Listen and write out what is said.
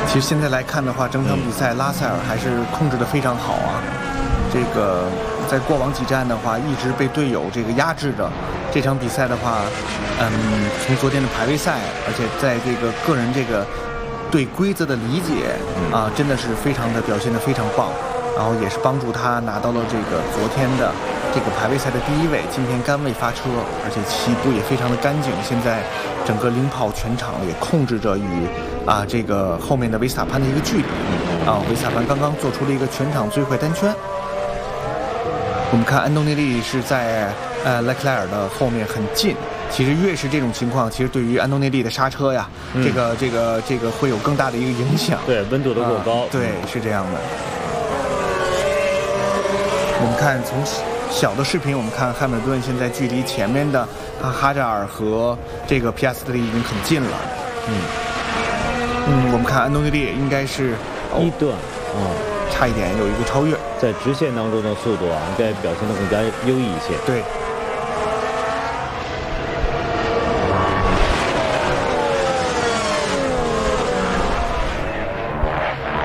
其实现在来看的话，整场比赛拉塞尔还是控制得非常好啊。这个在过往几站的话，一直被队友这个压制着。这场比赛的话，从昨天的排位赛，而且在这个个人这个对规则的理解啊，真的是非常的表现得非常棒。然后也是帮助他拿到了这个昨天的这个排位赛的第1位，今天杆位发车，而且起步也非常的干净。现在整个领跑全场，也控制着与这个后面的维斯塔潘的一个距离。维斯塔潘刚刚做出了一个全场最快单圈。我们看安东尼利是在莱克莱尔的后面很近。其实越是这种情况，其实对于安东尼利的刹车呀，这个会有更大的一个影响。 对，温度都过高。 对，是这样的。我们看从小的视频，我们看汉密尔顿现在距离前面的哈扎尔和这个皮亚斯特利已经很近了。我们看安东尼利应该是 1段， 差一点有一个超越， 在直线当中的速度应该表现得更加优异一些。 对。